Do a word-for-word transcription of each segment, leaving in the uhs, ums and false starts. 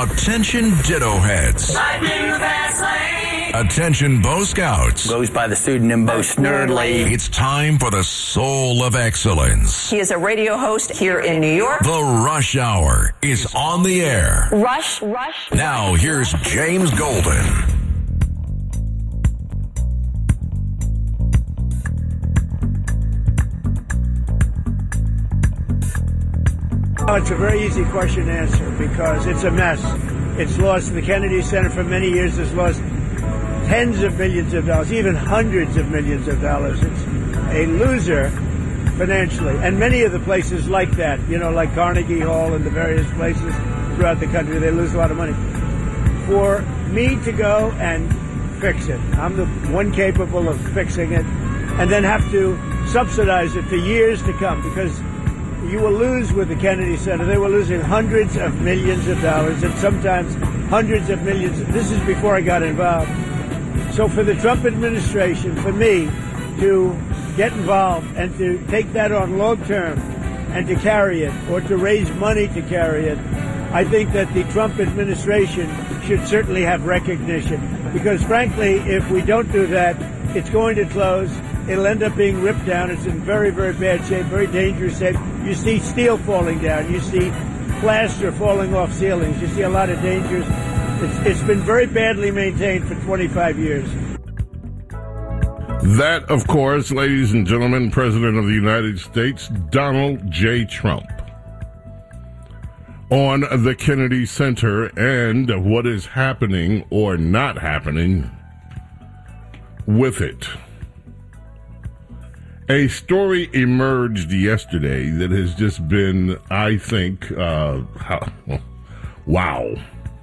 Attention ditto heads. Attention Bo Scouts. Goes by the pseudonym Bo Snerdley. It's time for the soul of excellence. He is a radio host here in New York. The Rush Hour is on the air. Rush, Rush. Now here's James Golden. Oh, it's a very easy question to answer because it's a mess. It's lost the Kennedy Center for many years. Has lost tens of millions of dollars, even hundreds of millions of dollars. It's a loser financially. And many of the places like that, you know, like Carnegie Hall and the various places throughout the country, they lose a lot of money. For me to go and fix it, I'm the one capable of fixing it, and then have to subsidize it for years to come because you will lose with the Kennedy Center. They were losing hundreds of millions of dollars and sometimes hundreds of millions. This is before I got involved. So for the Trump administration, for me to get involved and to take that on long term and to carry it or to raise money to carry it, I think that the Trump administration should certainly have recognition. Because frankly, if we don't do that, it's going to close. It'll end up being ripped down. It's in very, very bad shape, very dangerous shape. You see steel falling down. You see plaster falling off ceilings. You see a lot of dangers. It's, it's been very badly maintained for twenty-five years. That, of course, ladies and gentlemen, President of the United States, Donald J. Trump, on the Kennedy Center and what is happening or not happening with it. A story emerged yesterday that has just been, I think, uh, wow,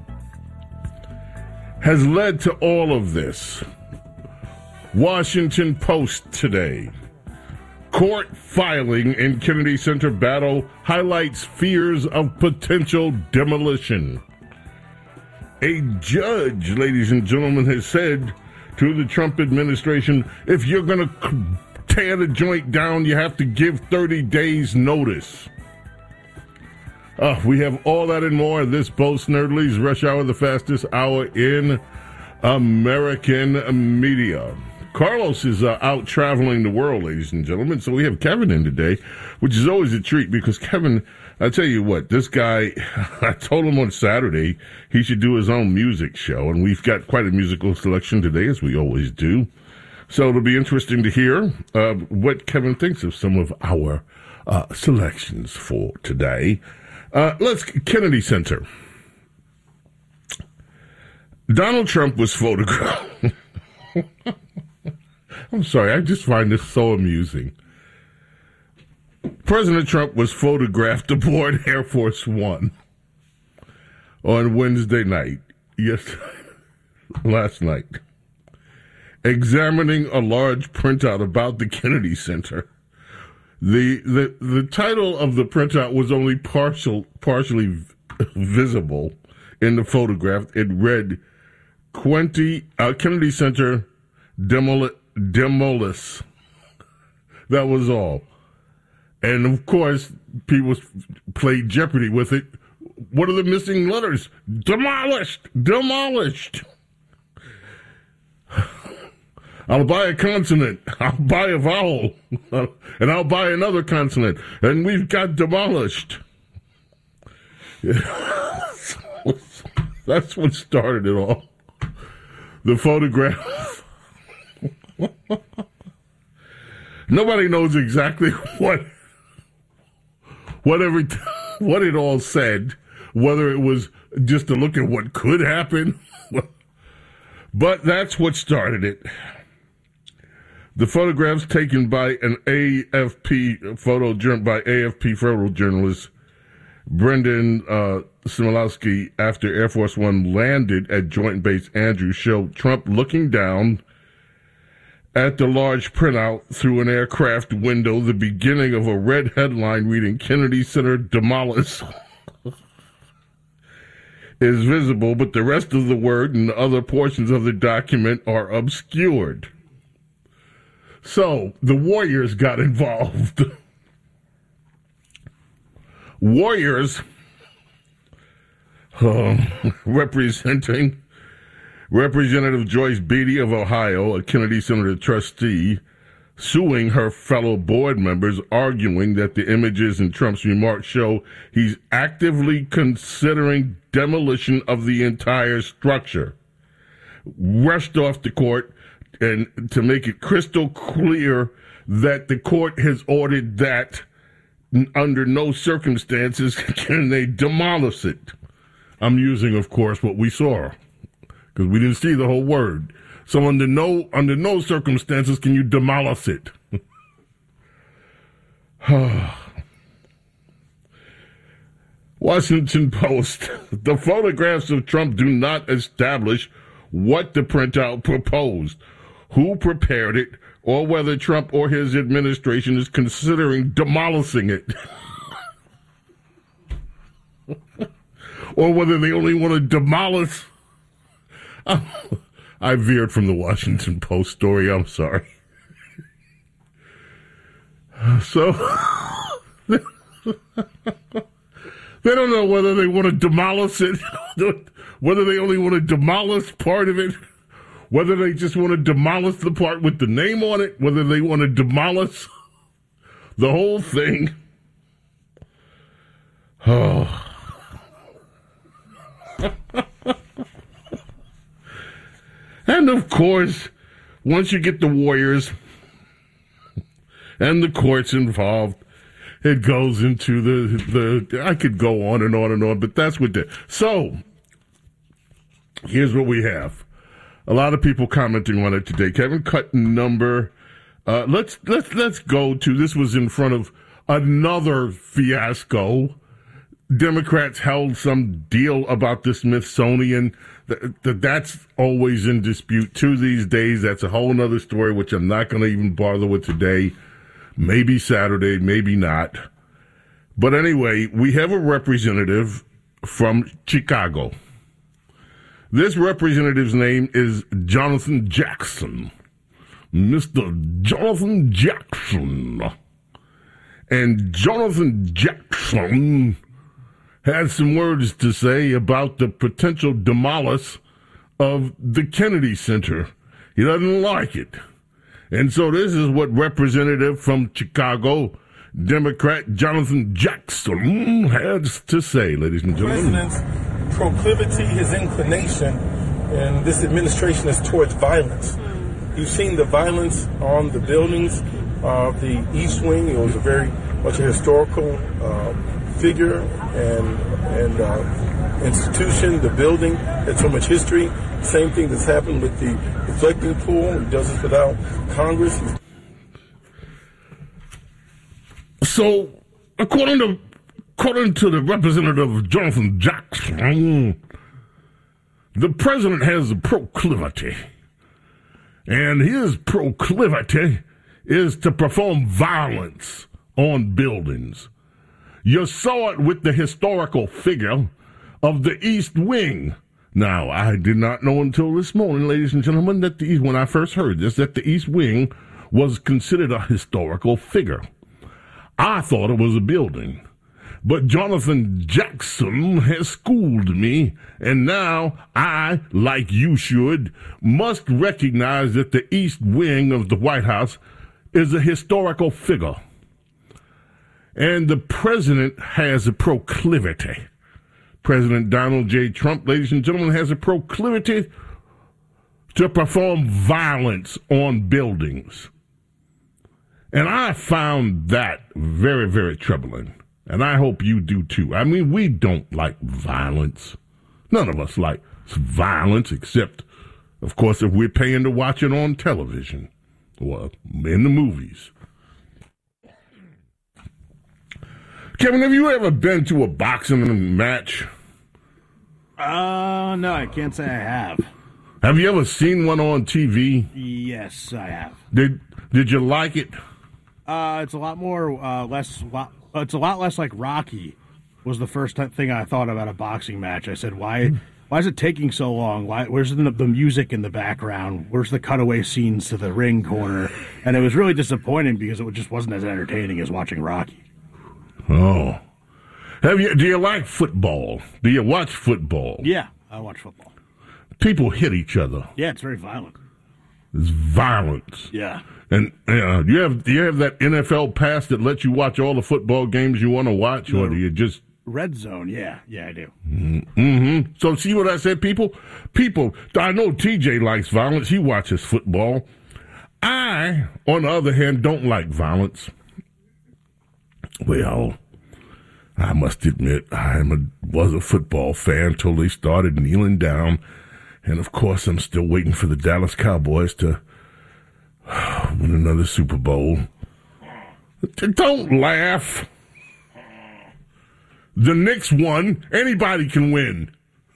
has led to all of this. Washington Post today. Court filing in Kennedy Center battle highlights fears of potential demolition. A judge, ladies and gentlemen, has said to the Trump administration, if you're going to tear the joint down, you have to give thirty days notice. Uh, we have all that and more. This Bo Snerdley's Rush Hour, the fastest hour in American media. Carlos is uh, out traveling the world, ladies and gentlemen, so we have Kevin in today, which is always a treat because Kevin, I tell you what, this guy, I told him on Saturday he should do his own music show, and we've got quite a musical selection today, as we always do. So it'll be interesting to hear uh, what Kevin thinks of some of our uh, selections for today. Uh, let's Kennedy Center. Donald Trump was photographed. I'm sorry, I just find this so amusing. President Trump was photographed aboard Air Force One on Wednesday night, yes, last night, examining a large printout about the Kennedy Center. The the the title of the printout was only partial partially visible in the photograph. It read, Quinty, uh, Kennedy Center demol- demolish. That was all. And, of course, people played Jeopardy with it. What are the missing letters? Demolished! Demolished! I'll buy a consonant. I'll buy a vowel. And I'll buy another consonant. And we've got demolished. That's what started it all. The photograph. Nobody knows exactly what what, every, what it all said, whether it was just to look at what could happen. But that's what started it. The photographs taken by an A F P photo by A F P photojournalist Brendan uh, Smolowski after Air Force One landed at Joint Base Andrews show Trump looking down at the large printout through an aircraft window, the beginning of a red headline reading Kennedy Center demolished is visible, but the rest of the word and other portions of the document are obscured. So, the Warriors got involved. Warriors Um, representing Representative Joyce Beatty of Ohio, a Kennedy Center trustee, suing her fellow board members, arguing that the images in Trump's remarks show he's actively considering demolition of the entire structure. Rushed off the court and to make it crystal clear that the court has ordered that under no circumstances can they demolish it. I'm using, of course, what we saw, because we didn't see the whole word. So under no under no circumstances can you demolish it. Washington Post. The photographs of Trump do not establish what the printout proposed, who prepared it, or whether Trump or his administration is considering demolishing it. Or whether they only want to demolish. I veered from the Washington Post story. I'm sorry. So, they don't know whether they want to demolish it, whether they only want to demolish part of it, whether they just want to demolish the part with the name on it, whether they want to demolish the whole thing. Oh. And of course, once you get the Warriors and the courts involved, it goes into the, the, I could go on and on and on, but that's what the, so, here's what we have. A lot of people commenting on it today. Kevin Cutton number, uh, let's, let's, let's go to, this was in front of another fiasco. Democrats held some deal about the Smithsonian. That's always in dispute too these days. That's a whole other story, which I'm not going to even bother with today. Maybe Saturday, maybe not. But anyway, we have a representative from Chicago. This representative's name is Jonathan Jackson. Mister Jonathan Jackson. And Jonathan Jackson had some words to say about the potential demolish of the Kennedy Center. He doesn't like it. And so this is what Representative from Chicago, Democrat Jonathan Jackson, has to say, ladies and gentlemen. The president's proclivity, his inclination, and this administration is towards violence. You've seen the violence on the buildings of the East Wing. It was a very much a historical uh, figure and and uh, institution. The building had so much history. Same thing that's happened with the reflecting pool. He does this without Congress. So, according to according to the representative Jonathan Jackson, the president has a proclivity, and his proclivity is to perform violence on buildings. You saw it with the historical figure of the East Wing. Now, I did not know until this morning, ladies and gentlemen, that the East, when I first heard this, that the East Wing was considered a historical figure. I thought it was a building. But Jonathan Jackson has schooled me, and now I, like you should, must recognize that the East Wing of the White House is a historical figure. And the president has a proclivity. President Donald J. Trump, ladies and gentlemen, has a proclivity to perform violence on buildings. And I found that very, very troubling. And I hope you do too. I mean, we don't like violence. None of us like violence, except, of course, if we're paying to watch it on television or in the movies. Kevin, have you ever been to a boxing match? Uh, no, I can't say I have. Have you ever seen one on T V? Yes, I have. Did Did you like it? Uh, it's a lot more, uh, less, lot, it's a lot less like Rocky was the first thing I thought about a boxing match. I said, why why is it taking so long? Why? Where's the, the music in the background? Where's the cutaway scenes to the ring corner? And it was really disappointing because it just wasn't as entertaining as watching Rocky. Oh. Have you? Do you like football? Do you watch football? Yeah, I watch football. People hit each other. Yeah, it's very violent. It's violence. Yeah. And uh, you have you have that N F L pass that lets you watch all the football games you want to watch, or do you just Red Zone? Yeah, yeah, I do. Mm-hmm. So see what I said, people? People, I know T J likes violence. He watches football. I, on the other hand, don't like violence. Well, I must admit, I am a, was a football fan until they started kneeling down. And, of course, I'm still waiting for the Dallas Cowboys to win another Super Bowl. Don't laugh. The Knicks won. Anybody can win.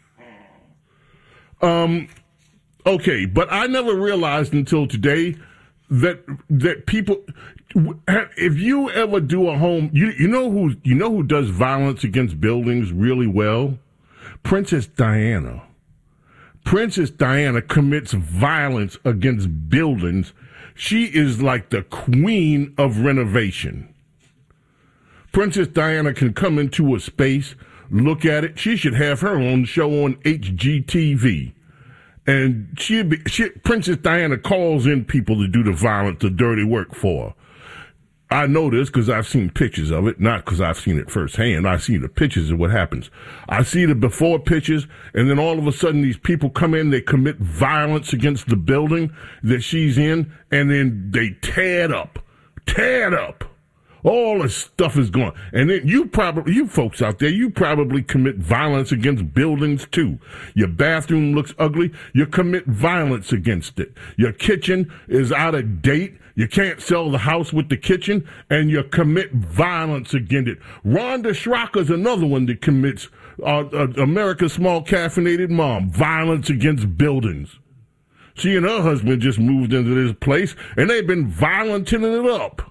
Um, okay, but I never realized until today that that people, if you ever do a home, you you know who you know who does violence against buildings really well? Princess Diana. Princess Diana commits violence against buildings. She is like the queen of renovation. Princess Diana can come into a space, look at it. She should have her own show on H G T V. And she, be, she Princess Diana calls in people to do the violence, the dirty work for her. I know this because I've seen pictures of it, not because I've seen it firsthand. I see the pictures of what happens. I see the before pictures, and then all of a sudden these people come in, they commit violence against the building that she's in, and then they tear it up. Tear it up. All the stuff is gone. And then you probably, you folks out there, you probably commit violence against buildings too. Your bathroom looks ugly, you commit violence against it. Your kitchen is out of date, you can't sell the house with the kitchen, and you commit violence against it. Rhonda Schrocker's another one that commits, uh, uh, America's Small Caffeinated Mom, violence against buildings. She and her husband just moved into this place, and they've been violenting it up.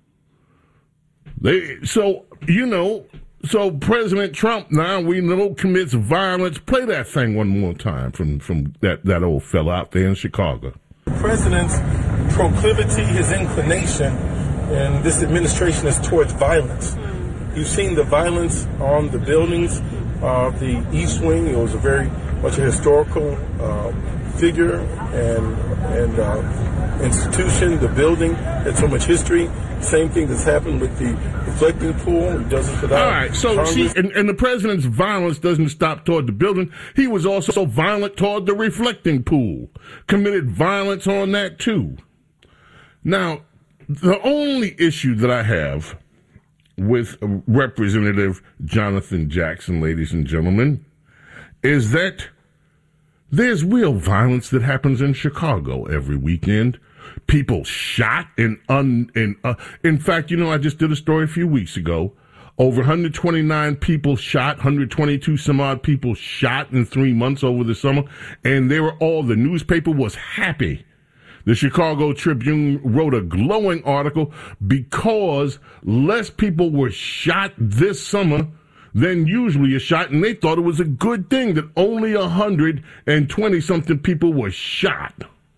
They, so, you know, so President Trump now, we know, commits violence. Play that thing one more time from, from that, that old fella out there in Chicago. The president's proclivity, his inclination, and this administration is towards violence. You've seen the violence on the buildings of the East Wing. It was a very much a historical uh, figure and, and uh, institution. The building had so much history. Same thing that's happened with the reflecting pool. He does it for that. All right, so Congress. see, and, and the president's violence doesn't stop toward the building. He was also violent toward the reflecting pool. Committed violence on that, too. Now, the only issue that I have with Representative Jonathan Jackson, ladies and gentlemen, is that there's real violence that happens in Chicago every weekend. People shot in un in uh, in fact, you know, I just did a story a few weeks ago. Over one hundred twenty-nine people shot, one hundred twenty-two some odd people shot in three months over the summer, and they were all, the newspaper was happy. The Chicago Tribune wrote a glowing article because less people were shot this summer than usually are shot, and they thought it was a good thing that only one hundred twenty something people were shot.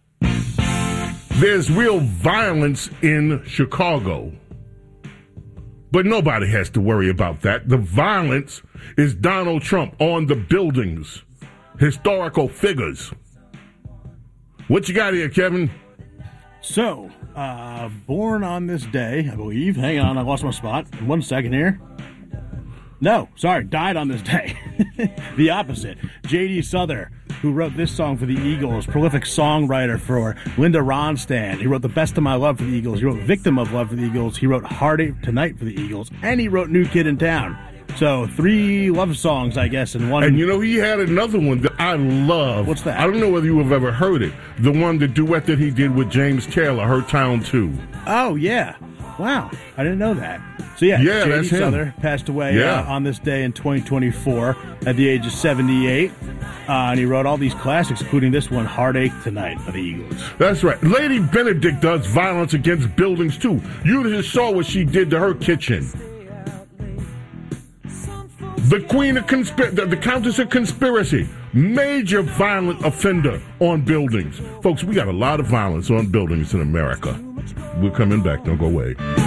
There's real violence in Chicago. But nobody has to worry about that. The violence is Donald Trump on the buildings. Historical figures. What you got here, Kevin? So, uh, born on this day, I believe. Hang on, I lost my spot. One second here. No, sorry, died on this day. The opposite. J D. Souther, who wrote this song for the Eagles, prolific songwriter for Linda Ronstadt. He wrote The Best of My Love for the Eagles. He wrote Victim of Love for the Eagles. He wrote Heartache Tonight for the Eagles. And he wrote New Kid in Town. So three love songs, I guess, in one. And you know, he had another one that I love. What's that? I don't know whether you have ever heard it. The one, the duet that he did with James Taylor, Her Town two. Oh, yeah. Wow. I didn't know that. So, yeah, yeah J D. that's him. Souther passed away yeah. uh, on this day in twenty twenty-four at the age of seventy-eight. Uh, and he wrote all these classics, including this one, Heartache Tonight for the Eagles. That's right. Lady Benedict does violence against buildings, too. You just saw what she did to her kitchen. The queen of conspiracy, the, the countess of conspiracy, major violent offender on buildings. Folks, we got a lot of violence on buildings in America. We're coming back. Don't go away.